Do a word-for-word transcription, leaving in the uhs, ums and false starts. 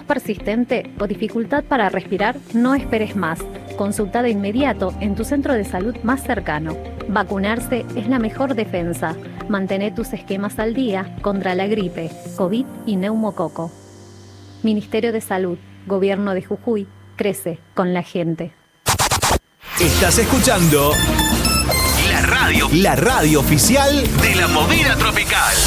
tos persistente o dificultad para respirar, no esperes más. Consulta de inmediato en tu centro de salud más cercano. Vacunarse es la mejor defensa. Mantén tus esquemas al día contra la gripe, COVID y neumococo. Ministerio de Salud, Gobierno de Jujuy, crece con la gente. Estás escuchando La radio, la radio oficial de la movida tropical.